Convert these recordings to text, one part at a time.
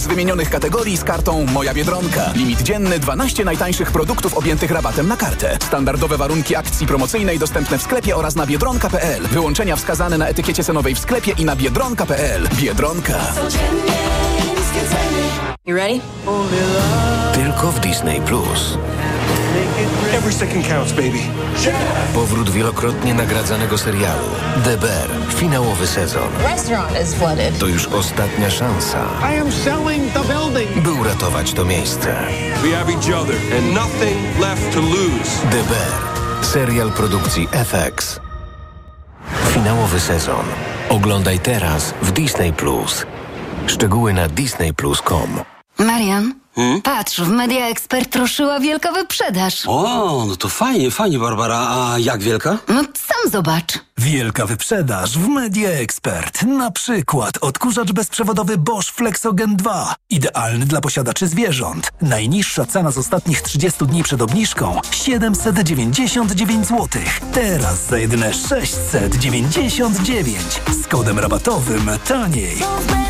z wymienionych kategorii z kartą Moja Biedronka. Limit dzienny 12 najtańszych produktów objętych rabatem na kartę. Standardowe warunki akcji promocyjnej dostępne w sklepie oraz na biedronka.pl. Wyłączenia wskazane na etykiecie cenowej w sklepie i na biedronka.pl. Biedronka. You ready? Tylko w Disney Plus. Every second counts, baby. Powrót wielokrotnie nagradzanego serialu The Bear. Finałowy sezon. Restaurant is flooded. To już ostatnia szansa, I am selling the building. by uratować to miejsce. We have each other and nothing left to lose. The Bear. Serial produkcji FX. Finałowy sezon. Oglądaj teraz w Disney Plus. Szczegóły na disneyplus.com. Marian, patrz, w Media Expert ruszyła wielka wyprzedaż. O, no to fajnie, Barbara. A jak wielka? No sam zobacz. Wielka wyprzedaż w Media Expert. Na przykład odkurzacz bezprzewodowy Bosch Flexogen 2. Idealny dla posiadaczy zwierząt. Najniższa cena z ostatnich 30 dni przed obniżką 799 zł. Teraz za jedyne 699. Z kodem rabatowym taniej.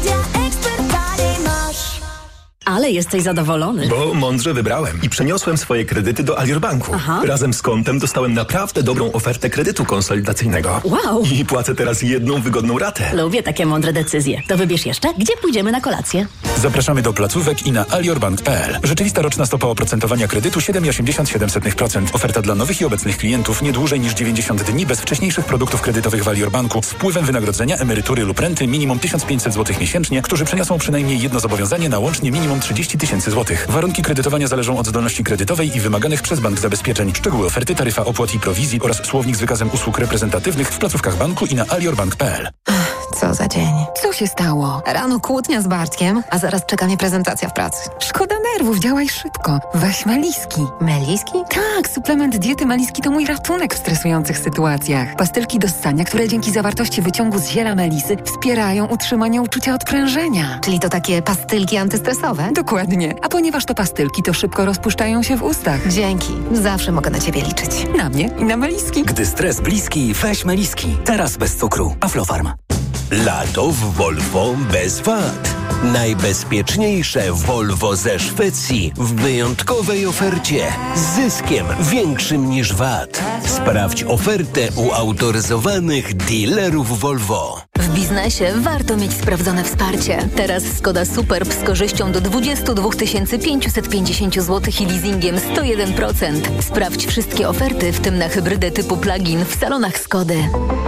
Ale jesteś zadowolony. Bo mądrze wybrałem i przeniosłem swoje kredyty do Alior Banku. Aha. Razem z kontem dostałem naprawdę dobrą ofertę kredytu konsolidacyjnego. Wow. I płacę teraz jedną wygodną ratę. Lubię takie mądre decyzje. To wybierz jeszcze, gdzie pójdziemy na kolację. Zapraszamy do placówek i na aliorbank.pl. Rzeczywista roczna stopa oprocentowania kredytu 7,87%. Oferta dla nowych i obecnych klientów nie dłużej niż 90 dni bez wcześniejszych produktów kredytowych w Alior Banku z wpływem wynagrodzenia, emerytury lub renty minimum 1500 zł miesięcznie, którzy przeniosą przynajmniej jedno zobowiązanie na łącznie minimum 30 tysięcy złotych. Warunki kredytowania zależą od zdolności kredytowej i wymaganych przez bank zabezpieczeń. Szczegóły oferty, taryfa opłat i prowizji oraz słownik z wykazem usług reprezentatywnych w placówkach banku i na aliorbank.pl. Co za dzień. Co się stało? Rano kłótnia z Bartkiem, a zaraz czeka mnie prezentacja w pracy. Szkoda nerwów, działaj szybko. Weź Meliski. Meliski? Tak, suplement diety Meliski to mój ratunek w stresujących sytuacjach. Pastylki do ssania, które dzięki zawartości wyciągu z ziela melisy wspierają utrzymanie uczucia odprężenia. Czyli to takie pastylki antystresowe? Dokładnie. A ponieważ to pastylki, to szybko rozpuszczają się w ustach. Dzięki. Zawsze mogę na ciebie liczyć. Na mnie i na Meliski. Gdy stres bliski, weź Meliski. Teraz bez cukru. Aflofarm. Lato w Volvo bez VAT. Najbezpieczniejsze Volvo ze Szwecji w wyjątkowej ofercie z zyskiem większym niż VAT. Sprawdź ofertę u autoryzowanych dealerów Volvo. W biznesie warto mieć sprawdzone wsparcie. Teraz Skoda Superb z korzyścią do 22 550 zł i leasingiem 101%. Sprawdź wszystkie oferty, w tym na hybrydę typu plug-in w salonach Skody.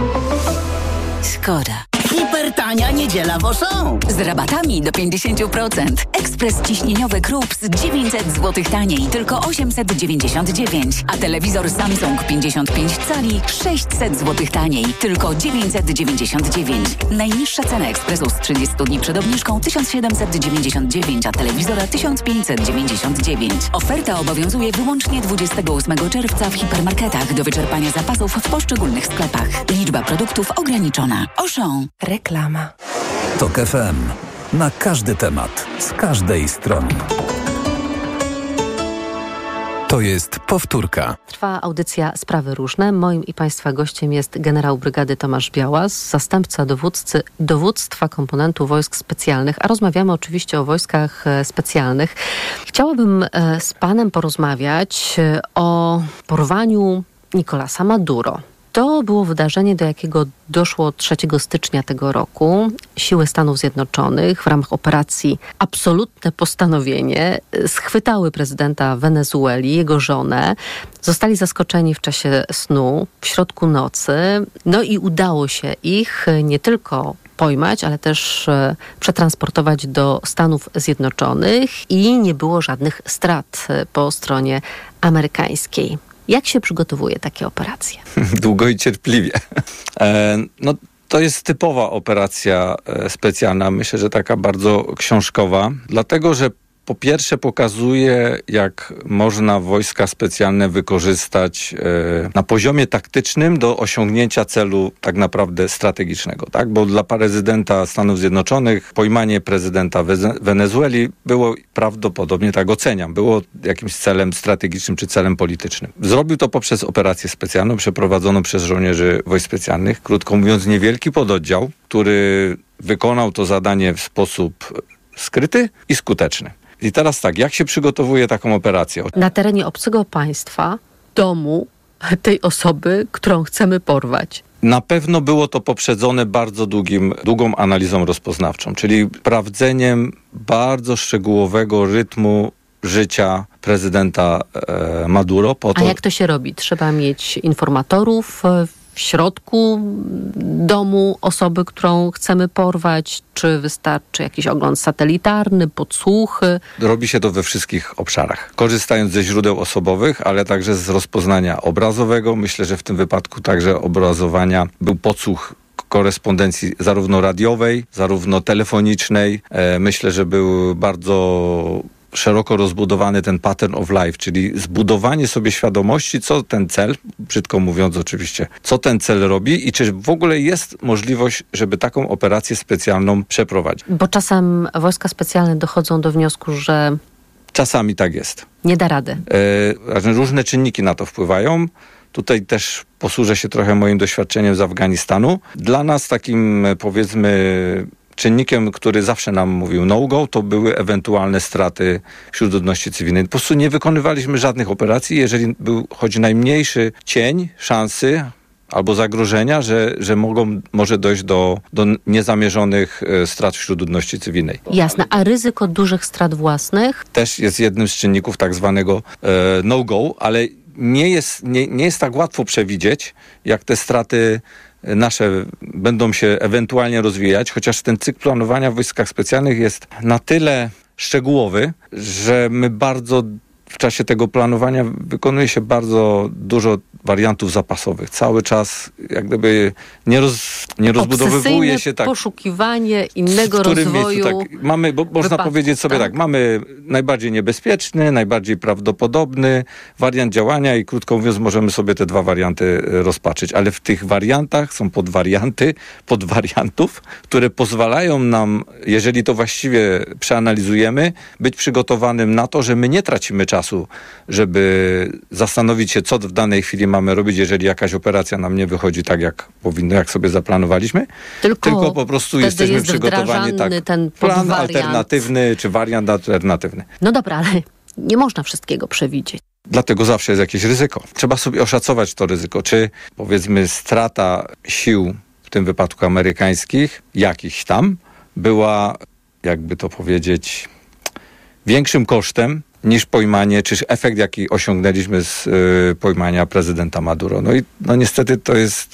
Skoda. Hipertania niedziela w Auchan. Z rabatami do 50%. Ekspres ciśnieniowy Krups 900 zł taniej, tylko 899. A telewizor Samsung 55 cali 600 zł taniej, tylko 999. Najniższa cena ekspresu z 30 dni przed obniżką 1799, a telewizora 1599. Oferta obowiązuje wyłącznie 28 czerwca w hipermarketach do wyczerpania zapasów w poszczególnych sklepach. Liczba produktów ograniczona. Auchan. Reklama. TOK FM. Na każdy temat. Z każdej strony. To jest powtórka. Trwa audycja Sprawy Różne. Moim i Państwa gościem jest generał brygady Tomasz Białas, zastępca dowództwa komponentu wojsk specjalnych, a rozmawiamy oczywiście o wojskach specjalnych. Chciałabym z Panem porozmawiać o porwaniu Nicolasa Maduro. To było wydarzenie, do jakiego doszło 3 stycznia tego roku. Siły Stanów Zjednoczonych w ramach operacji Absolutne Postanowienie schwytały prezydenta Wenezueli, jego żonę. Zostali zaskoczeni w czasie snu, w środku nocy. No i udało się ich nie tylko pojmać, ale też przetransportować do Stanów Zjednoczonych i nie było żadnych strat po stronie amerykańskiej. Jak się przygotowuje takie operacje? Długo i cierpliwie. To jest typowa operacja specjalna, myślę, że taka bardzo książkowa, dlatego że po pierwsze pokazuje, jak można wojska specjalne wykorzystać na poziomie taktycznym do osiągnięcia celu tak naprawdę strategicznego, tak? Bo dla prezydenta Stanów Zjednoczonych pojmanie prezydenta Wenezueli było prawdopodobnie, tak oceniam, było jakimś celem strategicznym czy celem politycznym. Zrobił to poprzez operację specjalną przeprowadzoną przez żołnierzy wojsk specjalnych, krótko mówiąc niewielki pododdział, który wykonał to zadanie w sposób skryty i skuteczny. I teraz tak, jak się przygotowuje taką operację? Na terenie obcego państwa, domu tej osoby, którą chcemy porwać. Na pewno było to poprzedzone bardzo długą analizą rozpoznawczą, czyli sprawdzeniem bardzo szczegółowego rytmu życia prezydenta Maduro. A jak to się robi? Trzeba mieć informatorów w środku domu osoby, którą chcemy porwać? Czy wystarczy jakiś ogląd satelitarny, podsłuchy? Robi się to we wszystkich obszarach. Korzystając ze źródeł osobowych, ale także z rozpoznania obrazowego. Myślę, że w tym wypadku także obrazowania był podsłuch korespondencji zarówno radiowej, zarówno telefonicznej. Myślę, że był bardzo szeroko rozbudowany ten pattern of life, czyli zbudowanie sobie świadomości, co ten cel, brzydko mówiąc oczywiście, co ten cel robi i czy w ogóle jest możliwość, żeby taką operację specjalną przeprowadzić. Bo czasem wojska specjalne dochodzą do wniosku, że czasami tak jest. Nie da rady. Różne czynniki na to wpływają. Tutaj też posłużę się trochę moim doświadczeniem z Afganistanu. Dla nas takim, powiedzmy, czynnikiem, który zawsze nam mówił no-go, to były ewentualne straty wśród ludności cywilnej. Po prostu nie wykonywaliśmy żadnych operacji, jeżeli choć najmniejszy cień szansy albo zagrożenia, że może dojść do niezamierzonych strat wśród ludności cywilnej. Jasne, a ryzyko dużych strat własnych? Też jest jednym z czynników tak zwanego no-go, ale nie jest tak łatwo przewidzieć, jak te straty nasze będą się ewentualnie rozwijać, chociaż ten cykl planowania w wojskach specjalnych jest na tyle szczegółowy, że my w czasie tego planowania wykonuje się bardzo dużo wariantów zapasowych. Cały czas jak gdyby nie rozbudowywuje się tak. Poszukiwanie innego rozwoju. Tak, mamy, bo można powiedzieć sobie tak, mamy najbardziej niebezpieczny, najbardziej prawdopodobny wariant działania i krótko mówiąc możemy sobie te dwa warianty rozpatrzyć, ale w tych wariantach są podwariantów, które pozwalają nam, jeżeli to właściwie przeanalizujemy, być przygotowanym na to, że my nie tracimy czasu, żeby zastanowić się, co w danej chwili mamy robić, jeżeli jakaś operacja nam nie wychodzi tak, jak powinno, jak sobie zaplanowaliśmy. Tylko po prostu jesteśmy przygotowani ten plan alternatywny, czy wariant alternatywny. No dobra, ale nie można wszystkiego przewidzieć. Dlatego zawsze jest jakieś ryzyko. Trzeba sobie oszacować to ryzyko. Czy powiedzmy strata sił, w tym wypadku amerykańskich, jakichś tam, była, jakby to powiedzieć, większym kosztem niż pojmanie, czy efekt, jaki osiągnęliśmy z pojmania prezydenta Maduro. No i niestety to jest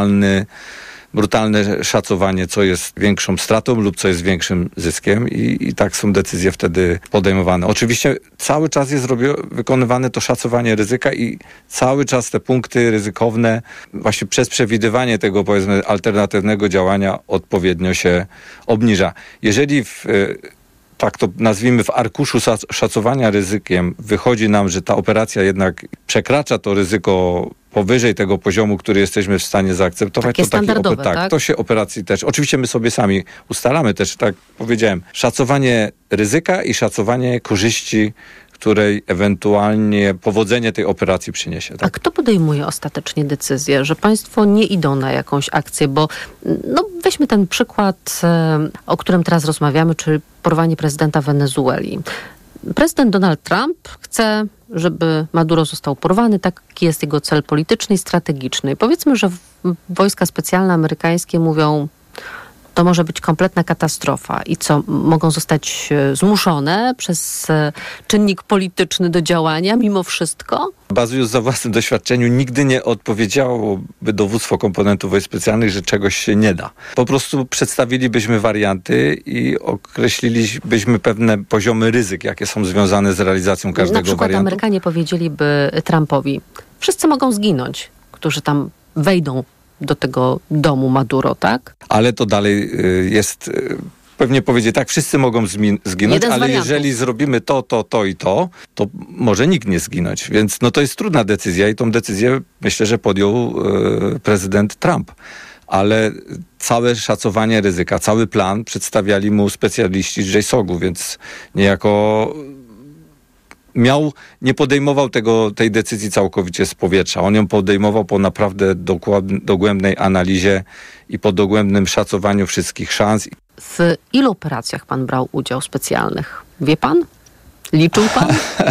brutalne szacowanie, co jest większą stratą lub co jest większym zyskiem i tak są decyzje wtedy podejmowane. Oczywiście cały czas jest wykonywane to szacowanie ryzyka i cały czas te punkty ryzykowne właśnie przez przewidywanie tego, powiedzmy, alternatywnego działania odpowiednio się obniża. Jeżeli tak to nazwijmy, w arkuszu szacowania ryzykiem wychodzi nam, że ta operacja jednak przekracza to ryzyko powyżej tego poziomu, który jesteśmy w stanie zaakceptować, takie standardowe, tak? To się operacji też, oczywiście my sobie sami ustalamy też, tak powiedziałem, szacowanie ryzyka i szacowanie korzyści, której ewentualnie powodzenie tej operacji przyniesie. Tak? A kto podejmuje ostatecznie decyzję, że państwo nie idą na jakąś akcję? Bo weźmy ten przykład, o którym teraz rozmawiamy, czyli porwanie prezydenta Wenezueli. Prezydent Donald Trump chce, żeby Maduro został porwany. Taki jest jego cel polityczny i strategiczny. Powiedzmy, że wojska specjalne amerykańskie mówią, to może być kompletna katastrofa i co, mogą zostać zmuszone przez czynnik polityczny do działania mimo wszystko? Bazując na własnym doświadczeniu, nigdy nie odpowiedziałoby dowództwo komponentów wojsk specjalnych, że czegoś się nie da. Po prostu przedstawilibyśmy warianty i określilibyśmy pewne poziomy ryzyk, jakie są związane z realizacją każdego wariantu. Na przykład Amerykanie powiedzieliby Trumpowi, wszyscy mogą zginąć, którzy tam wejdą do tego domu Maduro, tak? Ale to dalej jest, pewnie powiedzieć tak, wszyscy mogą zginąć, ale jeżeli zrobimy to i to może nikt nie zginąć. Więc to jest trudna decyzja i tą decyzję myślę, że podjął prezydent Trump. Ale całe szacowanie ryzyka, cały plan przedstawiali mu specjaliści z JSOG-u, więc niejako nie podejmował tej decyzji całkowicie z powietrza. On ją podejmował po naprawdę dogłębnej analizie i po dogłębnym szacowaniu wszystkich szans. W ilu operacjach pan brał udział specjalnych? Wie pan? Liczył pan?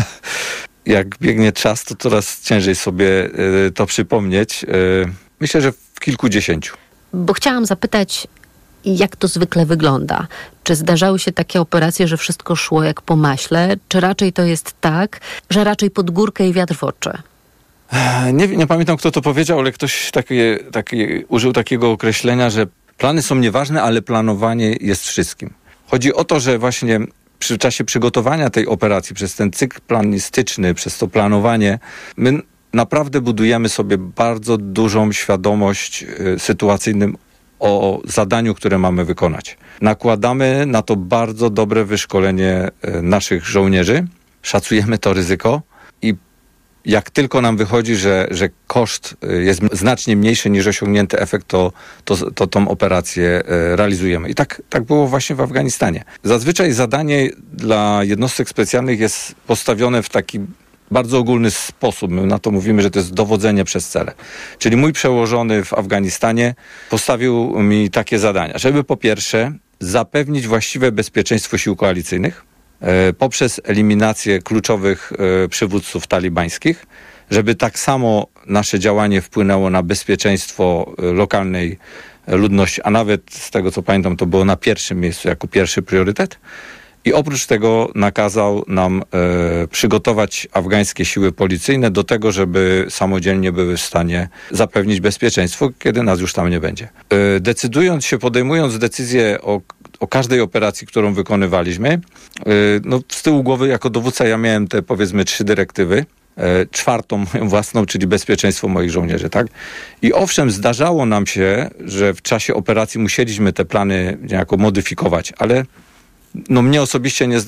Jak biegnie czas, to coraz ciężej sobie to przypomnieć. Myślę, że w kilkudziesięciu. Bo chciałam zapytać, jak to zwykle wygląda? Czy zdarzały się takie operacje, że wszystko szło jak po maśle? Czy raczej to jest tak, że raczej pod górkę i wiatr w oczy? Nie pamiętam, kto to powiedział, ale ktoś użył takiego określenia, że plany są nieważne, ale planowanie jest wszystkim. Chodzi o to, że właśnie przy czasie przygotowania tej operacji, przez ten cykl planistyczny, przez to planowanie, my naprawdę budujemy sobie bardzo dużą świadomość sytuacyjną o zadaniu, które mamy wykonać. Nakładamy na to bardzo dobre wyszkolenie naszych żołnierzy, szacujemy to ryzyko i jak tylko nam wychodzi, że koszt jest znacznie mniejszy niż osiągnięty efekt, to tą operację realizujemy. I tak było właśnie w Afganistanie. Zazwyczaj zadanie dla jednostek specjalnych jest postawione w taki bardzo ogólny sposób. My na to mówimy, że to jest dowodzenie przez cele. Czyli mój przełożony w Afganistanie postawił mi takie zadania, żeby po pierwsze zapewnić właściwe bezpieczeństwo sił koalicyjnych poprzez eliminację kluczowych przywódców talibańskich, żeby tak samo nasze działanie wpłynęło na bezpieczeństwo lokalnej ludności, a nawet z tego co pamiętam, to było na pierwszym miejscu jako pierwszy priorytet. I oprócz tego nakazał nam przygotować afgańskie siły policyjne do tego, żeby samodzielnie były w stanie zapewnić bezpieczeństwo, kiedy nas już tam nie będzie. Podejmując decyzję o każdej operacji, którą wykonywaliśmy, z tyłu głowy jako dowódca ja miałem te powiedzmy 3 dyrektywy. 4 moją własną, czyli bezpieczeństwo moich żołnierzy, tak? I owszem, zdarzało nam się, że w czasie operacji musieliśmy te plany niejako modyfikować, ale mnie osobiście nie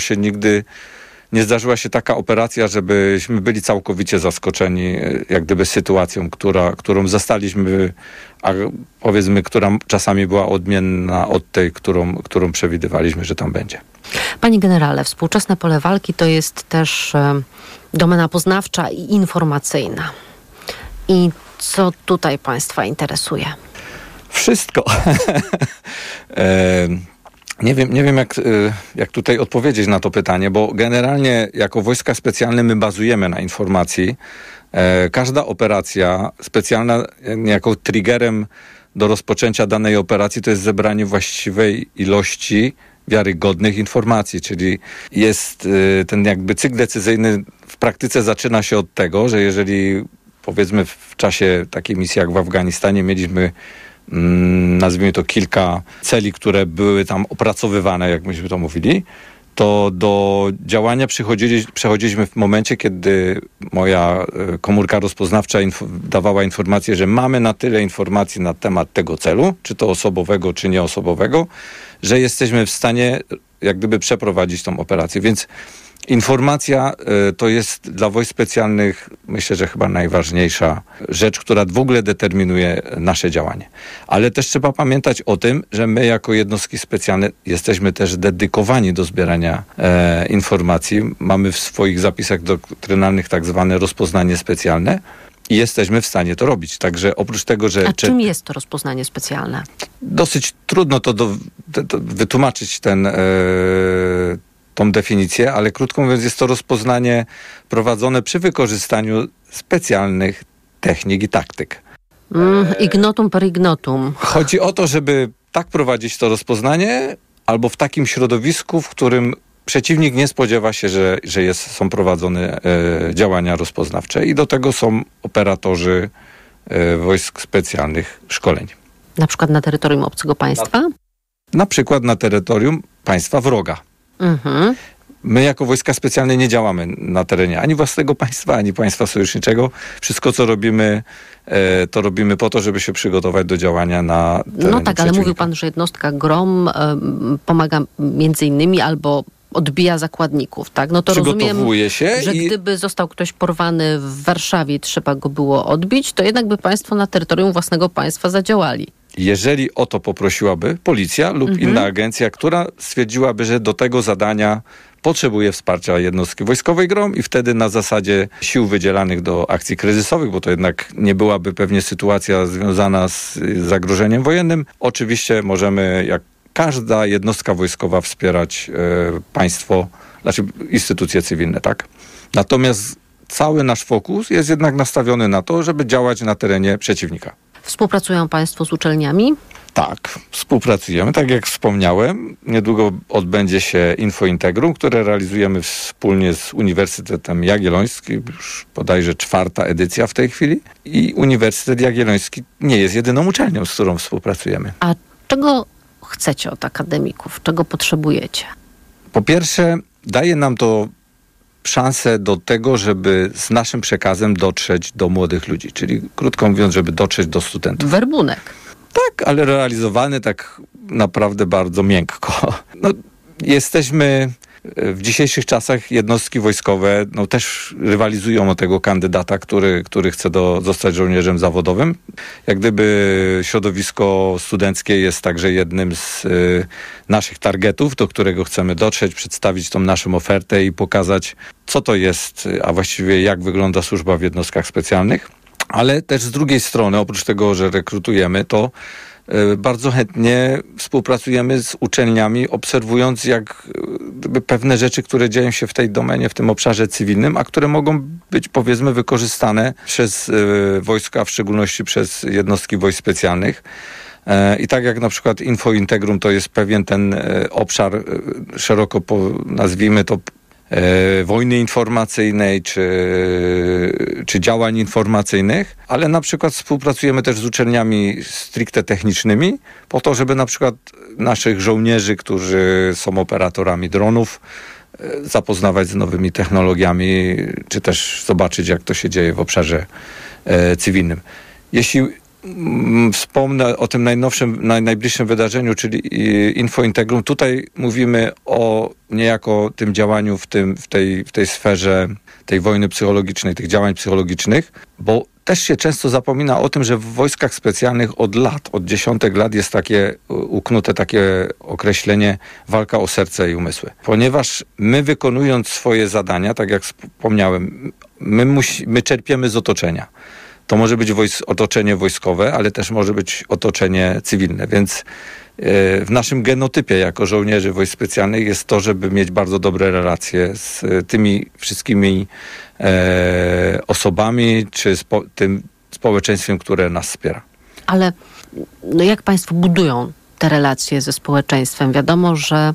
zdarzyła się taka operacja, żebyśmy byli całkowicie zaskoczeni jak gdyby sytuacją, którą zastaliśmy, a powiedzmy, która czasami była odmienna od tej, którą przewidywaliśmy, że tam będzie. Panie generale, współczesne pole walki to jest też domena poznawcza i informacyjna. I co tutaj państwa interesuje? Wszystko. Nie wiem jak tutaj odpowiedzieć na to pytanie, bo generalnie jako wojska specjalne my bazujemy na informacji. Każda operacja specjalna jako triggerem do rozpoczęcia danej operacji to jest zebranie właściwej ilości wiarygodnych informacji, czyli jest ten jakby cykl decyzyjny w praktyce zaczyna się od tego, że jeżeli powiedzmy w czasie takiej misji jak w Afganistanie mieliśmy nazwijmy to kilka celi, które były tam opracowywane, jak myśmy to mówili, to do działania przechodziliśmy w momencie, kiedy moja komórka rozpoznawcza dawała informację, że mamy na tyle informacji na temat tego celu, czy to osobowego, czy nieosobowego, że jesteśmy w stanie jak gdyby przeprowadzić tą operację. Więc informacja to jest dla wojsk specjalnych, myślę, że chyba najważniejsza rzecz, która w ogóle determinuje nasze działanie. Ale też trzeba pamiętać o tym, że my jako jednostki specjalne jesteśmy też dedykowani do zbierania informacji. Mamy w swoich zapisach doktrynalnych tak zwane rozpoznanie specjalne i jesteśmy w stanie to robić. Także oprócz tego, że... A czym jest to rozpoznanie specjalne? Dosyć trudno to wytłumaczyć tą definicję, ale krótko mówiąc jest to rozpoznanie prowadzone przy wykorzystaniu specjalnych technik i taktyk. Ignotum per ignotum. Chodzi o to, żeby tak prowadzić to rozpoznanie albo w takim środowisku, w którym przeciwnik nie spodziewa się, że są prowadzone działania rozpoznawcze i do tego są operatorzy wojsk specjalnych szkoleń. Na przykład na terytorium obcego państwa? Na przykład na terytorium państwa wroga. My jako wojska specjalne nie działamy na terenie ani własnego państwa, ani państwa sojuszniczego. Wszystko, co robimy, to robimy po to, żeby się przygotować do działania na terenie. No tak, ale mówił pan, że jednostka GROM pomaga między innymi albo odbija zakładników, tak? No to rozumiem, że gdyby został ktoś porwany w Warszawie, trzeba go było odbić, to jednak by państwo na terytorium własnego państwa zadziałali. Jeżeli o to poprosiłaby policja lub inna agencja, która stwierdziłaby, że do tego zadania potrzebuje wsparcia jednostki wojskowej GROM i wtedy na zasadzie sił wydzielanych do akcji kryzysowych, bo to jednak nie byłaby pewnie sytuacja związana z zagrożeniem wojennym. Oczywiście możemy, jak każda jednostka wojskowa wspierać państwo, znaczy instytucje cywilne, tak? Natomiast cały nasz fokus jest jednak nastawiony na to, żeby działać na terenie przeciwnika. Współpracują Państwo z uczelniami? Tak, współpracujemy. Tak jak wspomniałem, niedługo odbędzie się Infointegrum, które realizujemy wspólnie z Uniwersytetem Jagiellońskim, już bodajże 4. edycja w tej chwili. I Uniwersytet Jagielloński nie jest jedyną uczelnią, z którą współpracujemy. A czego chcecie od akademików? Czego potrzebujecie? Po pierwsze, daje nam to szansę do tego, żeby z naszym przekazem dotrzeć do młodych ludzi. Czyli krótko mówiąc, żeby dotrzeć do studentów. Werbunek. Tak, ale realizowany tak naprawdę bardzo miękko. No, jesteśmy w dzisiejszych czasach, jednostki wojskowe też rywalizują o tego kandydata, który chce zostać żołnierzem zawodowym. Jak gdyby środowisko studenckie jest także jednym z naszych targetów, do którego chcemy dotrzeć, przedstawić tą naszą ofertę i pokazać, co to jest, a właściwie jak wygląda służba w jednostkach specjalnych. Ale też z drugiej strony, oprócz tego, że rekrutujemy, to bardzo chętnie współpracujemy z uczelniami, obserwując jak pewne rzeczy, które dzieją się w tej domenie, w tym obszarze cywilnym, a które mogą być, powiedzmy, wykorzystane przez wojska, w szczególności przez jednostki wojsk specjalnych. I tak jak na przykład Infointegrum to jest pewien ten obszar szeroko, nazwijmy to, wojny informacyjnej czy działań informacyjnych, ale na przykład współpracujemy też z uczelniami stricte technicznymi po to, żeby na przykład naszych żołnierzy, którzy są operatorami dronów, zapoznawać z nowymi technologiami, czy też zobaczyć, jak to się dzieje w obszarze cywilnym. Jeśli wspomnę o tym najbliższym wydarzeniu, czyli Infointegrum. Tutaj mówimy o niejako tym działaniu w tej sferze tej wojny psychologicznej, tych działań psychologicznych, bo też się często zapomina o tym, że w wojskach specjalnych od dziesiątek lat jest uknute takie określenie walka o serce i umysły. Ponieważ my, wykonując swoje zadania, tak jak wspomniałem, my czerpiemy z otoczenia. To może być otoczenie wojskowe, ale też może być otoczenie cywilne, więc w naszym genotypie jako żołnierzy wojsk specjalnych jest to, żeby mieć bardzo dobre relacje z tymi wszystkimi osobami, czy z tym społeczeństwem, które nas wspiera. Ale jak Państwo budują te relacje ze społeczeństwem? Wiadomo, że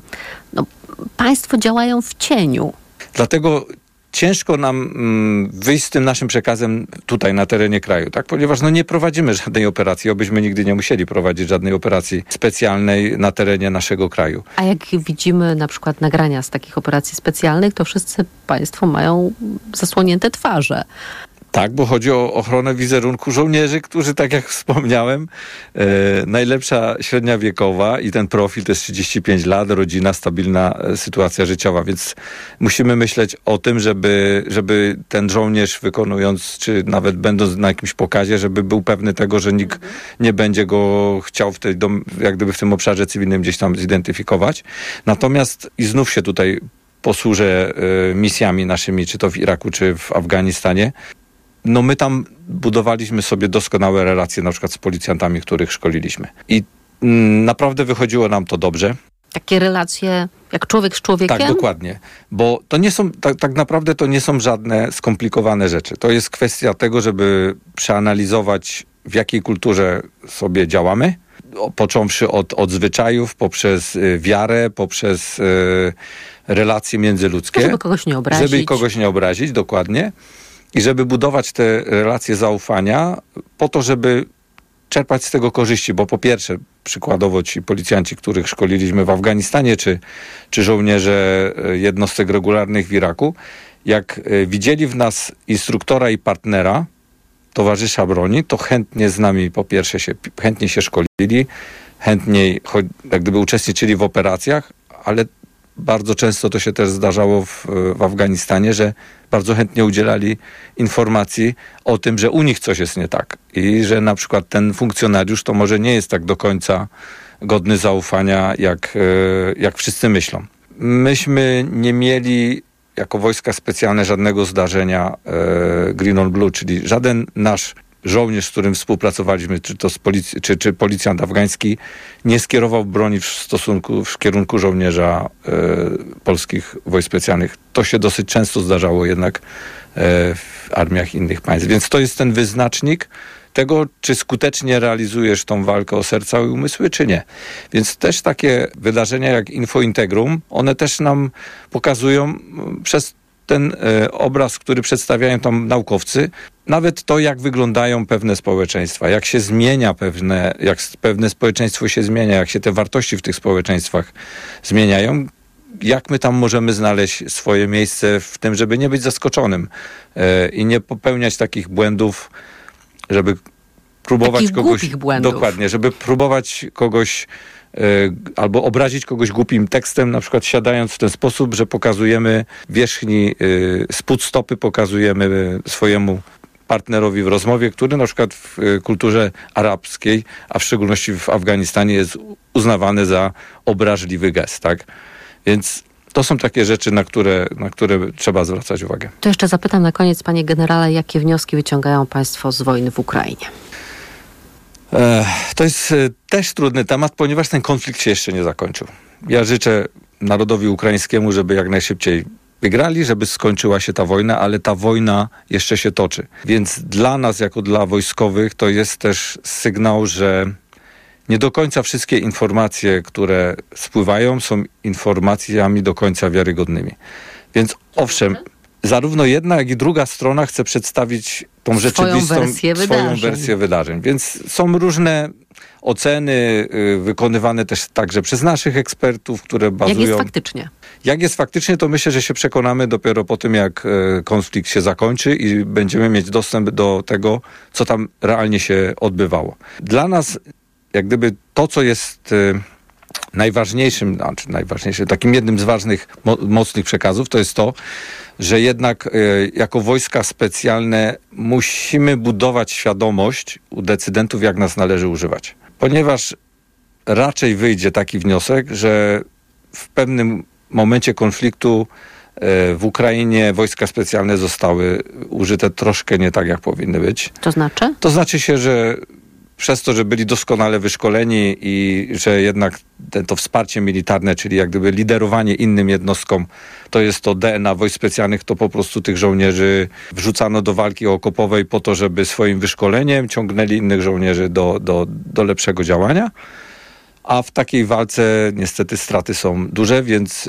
Państwo działają w cieniu. Dlatego ciężko nam wyjść z tym naszym przekazem tutaj na terenie kraju, tak? Ponieważ nie prowadzimy żadnej operacji, obyśmy nigdy nie musieli prowadzić żadnej operacji specjalnej na terenie naszego kraju. A jak widzimy na przykład nagrania z takich operacji specjalnych, to wszyscy Państwo mają zasłonięte twarze. Tak, bo chodzi o ochronę wizerunku żołnierzy, którzy, tak jak wspomniałem, najlepsza średnia wiekowa i ten profil to jest 35 lat, rodzina, stabilna sytuacja życiowa, więc musimy myśleć o tym, żeby ten żołnierz wykonując, czy nawet będąc na jakimś pokazie, żeby był pewny tego, że nikt nie będzie go chciał jak gdyby w tym obszarze cywilnym gdzieś tam zidentyfikować. Natomiast i znów się tutaj posłużę misjami naszymi, czy to w Iraku, czy w Afganistanie. My tam budowaliśmy sobie doskonałe relacje na przykład z policjantami, których szkoliliśmy. I naprawdę wychodziło nam to dobrze. Takie relacje jak człowiek z człowiekiem? Tak, dokładnie. Bo to nie są, tak naprawdę to nie są żadne skomplikowane rzeczy. To jest kwestia tego, żeby przeanalizować, w jakiej kulturze sobie działamy, począwszy od zwyczajów, poprzez wiarę, poprzez relacje międzyludzkie. Żeby kogoś nie obrazić. Żeby kogoś nie obrazić, dokładnie. I żeby budować te relacje zaufania po to, żeby czerpać z tego korzyści, bo po pierwsze, przykładowo ci policjanci, których szkoliliśmy w Afganistanie, czy żołnierze jednostek regularnych w Iraku, jak widzieli w nas instruktora i partnera, towarzysza broni, to chętnie z nami po pierwsze chętnie się szkolili, chętniej jak gdyby uczestniczyli w operacjach, ale bardzo często to się też zdarzało w Afganistanie, że bardzo chętnie udzielali informacji o tym, że u nich coś jest nie tak i że na przykład ten funkcjonariusz to może nie jest tak do końca godny zaufania, jak wszyscy myślą. Myśmy nie mieli jako wojska specjalne żadnego zdarzenia Green on Blue, czyli żaden nasz żołnierz, z którym współpracowaliśmy, czy to z policji, czy policjant afgański, nie skierował broni w kierunku żołnierza polskich wojsk specjalnych. To się dosyć często zdarzało jednak w armiach innych państw. Więc to jest ten wyznacznik tego, czy skutecznie realizujesz tą walkę o serca i umysły, czy nie. Więc też takie wydarzenia jak Infointegrum, one też nam pokazują przez ten obraz, który przedstawiają tam naukowcy, nawet to, jak wyglądają pewne społeczeństwa, jak się zmienia jak pewne społeczeństwo się zmienia, jak się te wartości w tych społeczeństwach zmieniają, jak my tam możemy znaleźć swoje miejsce w tym, żeby nie być zaskoczonym i nie popełniać takich błędów, żeby próbować kogoś... Dokładnie, żeby próbować kogoś albo obrazić kogoś głupim tekstem, na przykład siadając w ten sposób, że pokazujemy wierzchni spód stopy, pokazujemy swojemu partnerowi w rozmowie, który na przykład w kulturze arabskiej, a w szczególności w Afganistanie jest uznawany za obraźliwy gest, tak? Więc to są takie rzeczy, na które trzeba zwracać uwagę. To jeszcze zapytam na koniec, panie generale, jakie wnioski wyciągają państwo z wojny w Ukrainie? To jest też trudny temat, ponieważ ten konflikt się jeszcze nie zakończył. Ja życzę narodowi ukraińskiemu, żeby jak najszybciej wygrali, żeby skończyła się ta wojna, ale ta wojna jeszcze się toczy. Więc dla nas, jako dla wojskowych, to jest też sygnał, że nie do końca wszystkie informacje, które spływają, są informacjami do końca wiarygodnymi. Więc owszem, zarówno jedna, jak i druga strona chce przedstawić tą rzeczywistą swoją wersję wydarzeń. Więc są różne oceny wykonywane też także przez naszych ekspertów, które bazują... Jak jest faktycznie? Jak jest faktycznie, to myślę, że się przekonamy dopiero po tym, jak konflikt się zakończy i będziemy mieć dostęp do tego, co tam realnie się odbywało. Dla nas, jak gdyby to, co jest najważniejszym, takim jednym z ważnych, mocnych przekazów, to jest to, że jednak jako wojska specjalne musimy budować świadomość u decydentów, jak nas należy używać. Ponieważ raczej wyjdzie taki wniosek, że w pewnym momencie konfliktu w Ukrainie wojska specjalne zostały użyte troszkę nie tak, jak powinny być. To znaczy? To znaczy się, że przez to, że byli doskonale wyszkoleni i że jednak to wsparcie militarne, czyli jak gdyby liderowanie innym jednostkom, to jest to DNA wojsk specjalnych, to po prostu tych żołnierzy wrzucano do walki okopowej po to, żeby swoim wyszkoleniem ciągnęli innych żołnierzy do lepszego działania. A w takiej walce niestety straty są duże, więc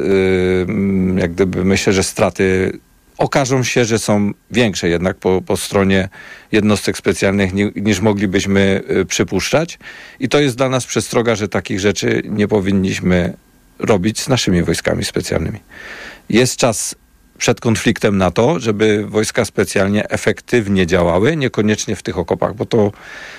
jak gdyby myślę, że straty okażą się, że są większe jednak po stronie jednostek specjalnych niż moglibyśmy przypuszczać. I to jest dla nas przestroga, że takich rzeczy nie powinniśmy robić z naszymi wojskami specjalnymi. Jest czas przed konfliktem na to, żeby wojska specjalnie efektywnie działały, niekoniecznie w tych okopach, bo to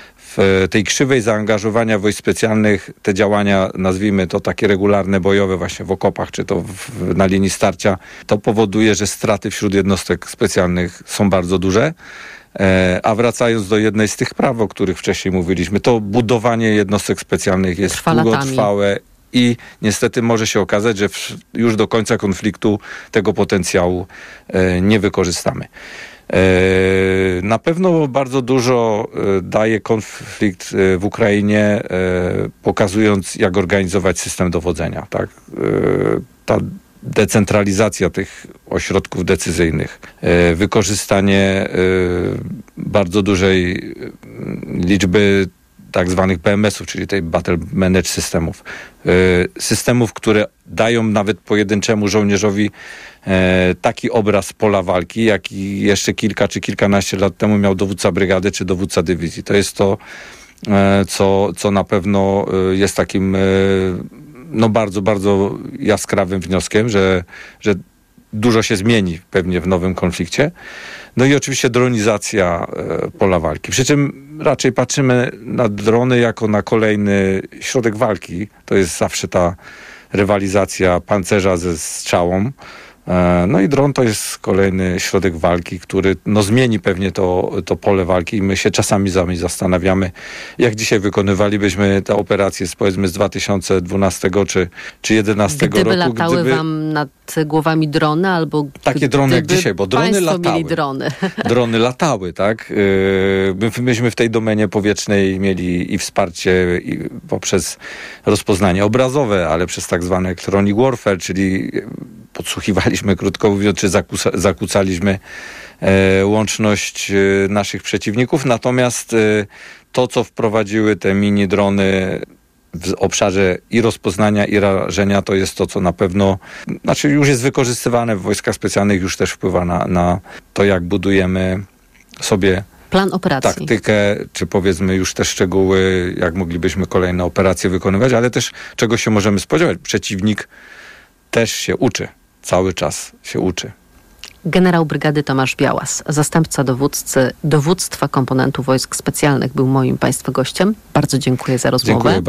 w tej krzywej zaangażowania wojsk specjalnych te działania, nazwijmy to takie regularne, bojowe właśnie w okopach, czy to na linii starcia, to powoduje, że straty wśród jednostek specjalnych są bardzo duże. A wracając do jednej z tych praw, o których wcześniej mówiliśmy, to budowanie jednostek specjalnych jest długotrwałe i niestety może się okazać, że już do końca konfliktu tego potencjału nie wykorzystamy. Na pewno bardzo dużo daje konflikt w Ukrainie, pokazując, jak organizować system dowodzenia. Tak? Ta decentralizacja tych ośrodków decyzyjnych, wykorzystanie bardzo dużej liczby tak zwanych BMS-ów, czyli tej Battle Managed systemów, które dają nawet pojedynczemu żołnierzowi taki obraz pola walki, jaki jeszcze kilka czy kilkanaście lat temu miał dowódca brygady czy dowódca dywizji. To jest to, co na pewno jest takim bardzo, bardzo jaskrawym wnioskiem, że dużo się zmieni pewnie w nowym konflikcie. No i oczywiście dronizacja pola walki. Przy czym raczej patrzymy na drony jako na kolejny środek walki. To jest zawsze ta rywalizacja pancerza ze strzałą. No i dron to jest kolejny środek walki, który zmieni pewnie to pole walki i my się czasami zastanawiamy, jak dzisiaj wykonywalibyśmy te operacje powiedzmy z 2012 czy 2011 roku. Gdyby latały wam nad głowami drony albo takie drony jak dzisiaj, bo drony latały. Mieli drony. Drony latały, tak? Myśmy w tej domenie powietrznej mieli i wsparcie poprzez rozpoznanie obrazowe, ale przez tak zwany electronic warfare, czyli podsłuchiwaliśmy, krótko mówiąc, czy zakłócaliśmy łączność naszych przeciwników. Natomiast to, co wprowadziły te mini drony w obszarze i rozpoznania, i rażenia, to jest to, co na pewno, już jest wykorzystywane w wojskach specjalnych, już też wpływa na to, jak budujemy sobie plan operacji. Taktykę, czy powiedzmy już te szczegóły, jak moglibyśmy kolejne operacje wykonywać, ale też czego się możemy spodziewać. Przeciwnik też się uczy. Cały czas się uczy. Generał brygady Tomasz Białas, zastępca dowódcy dowództwa komponentu wojsk specjalnych, był moim państwa gościem. Bardzo dziękuję za rozmowę. Dziękuję.